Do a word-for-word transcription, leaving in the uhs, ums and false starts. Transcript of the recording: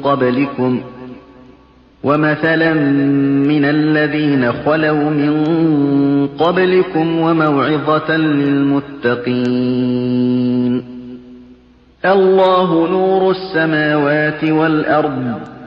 قبلكم ومثلا من الذين خلوا من قبلكم وموعظة للمتقين. الله نور السماوات والأرض